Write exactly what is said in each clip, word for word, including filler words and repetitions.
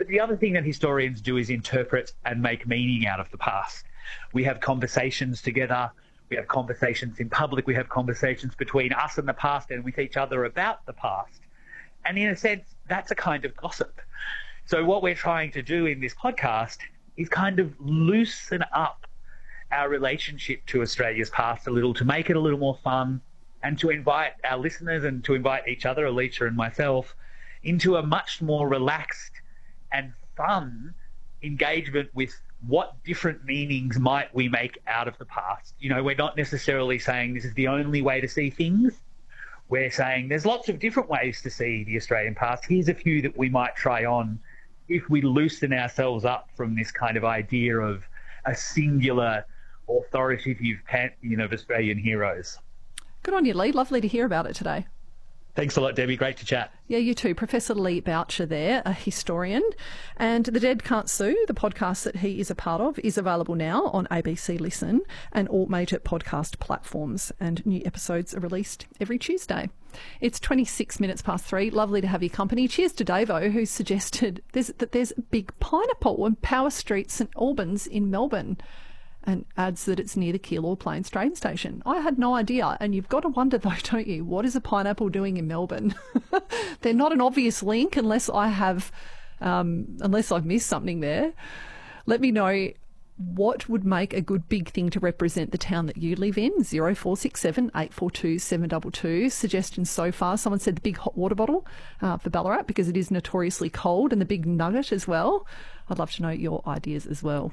the other thing that historians do is interpret and make meaning out of the past. We have conversations together. We have conversations in public. We have conversations between us and the past and with each other about the past. And in a sense, that's a kind of gossip. So what we're trying to do in this podcast is kind of loosen up our relationship to Australia's past a little, to make it a little more fun, and to invite our listeners and to invite each other, Alicia and myself, into a much more relaxed and fun engagement with what different meanings might we make out of the past. You know, we're not necessarily saying this is the only way to see things. We're saying there's lots of different ways to see the Australian past. Here's a few that we might try on if we loosen ourselves up from this kind of idea of a singular authoritative pantheon of Australian heroes. Good on you, Lee. Lovely to hear about it today. Thanks a lot, Debbie. Great to chat. Yeah, you too. Professor Lee Boucher there, a historian. And The Dead Can't Sue, the podcast that he is a part of, is available now on A B C Listen and all major podcast platforms. And new episodes are released every Tuesday. It's twenty-six minutes past three. Lovely to have your company. Cheers to Davo, who suggested there's, that there's a big pineapple on Power Street, St Albans in Melbourne, and adds that it's near the Keilor Plains train station. I had no idea, and you've got to wonder though, don't you, what is a pineapple doing in Melbourne? They're not an obvious link unless I have, um, unless I've missed something there. Let me know what would make a good big thing to represent the town that you live in. zero four six seven, eight four two, seven two two. Suggestions so far. Someone said the big hot water bottle uh, for Ballarat because it is notoriously cold, and the big nugget as well. I'd love to know your ideas as well.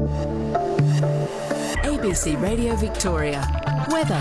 A B C Radio Victoria. Weather.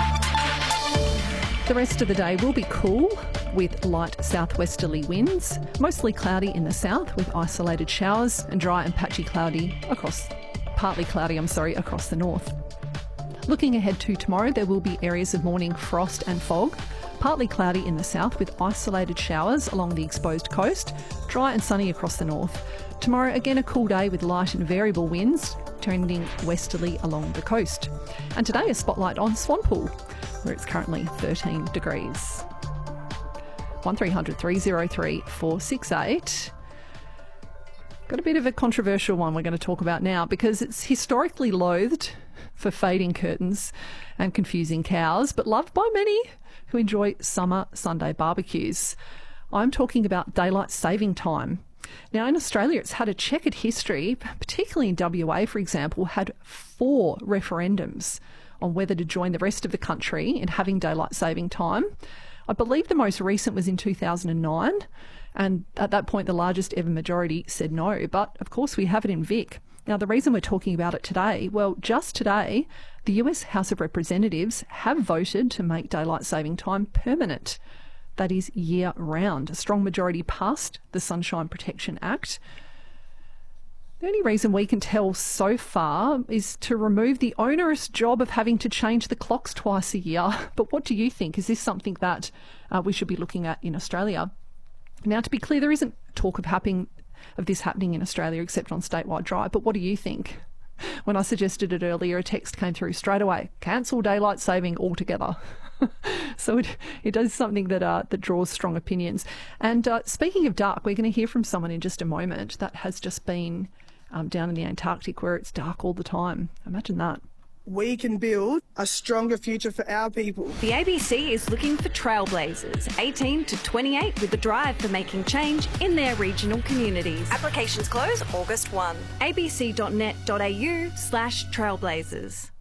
The rest of the day will be cool with light southwesterly winds, mostly cloudy in the south with isolated showers, and dry and patchy cloudy across, partly cloudy, I'm sorry, across the north. Looking ahead to tomorrow, there will be areas of morning frost and fog, partly cloudy in the south with isolated showers along the exposed coast, dry and sunny across the north. Tomorrow, again, a cool day with light and variable winds, trending westerly along the coast. And today, a spotlight on Swanpool, where it's currently thirteen degrees. one three hundred, three oh three, four six eight. Got a bit of a controversial one we're going to talk about now because it's historically loathed for fading curtains and confusing cows, but loved by many who enjoy summer Sunday barbecues. I'm talking about daylight saving time. Now, in Australia, it's had a checkered history, particularly in W A, for example, had four referendums on whether to join the rest of the country in having daylight saving time. I believe the most recent was in two thousand nine, and at that point, the largest ever majority said no. But, of course, we have it in Vic. Now, the reason we're talking about it today, well, just today, the U S House of Representatives have voted to make daylight saving time permanent. That is year-round. A strong majority passed the Sunshine Protection Act. The only reason we can tell so far is to remove the onerous job of having to change the clocks twice a year. But what do you think? Is this something that uh, we should be looking at in Australia? Now, to be clear, there isn't talk of happening of this happening in Australia except on Statewide Drive. But what do you think? When I suggested it earlier, a text came through straight away. Cancel daylight saving altogether. So it, it is something that uh, that draws strong opinions. And uh, speaking of dark, we're going to hear from someone in just a moment that has just been um, down in the Antarctic where it's dark all the time. Imagine that. We can build a stronger future for our people. The A B C is looking for trailblazers, eighteen to twenty-eight, with a drive for making change in their regional communities. Applications close August first. abc.net.au slash trailblazers.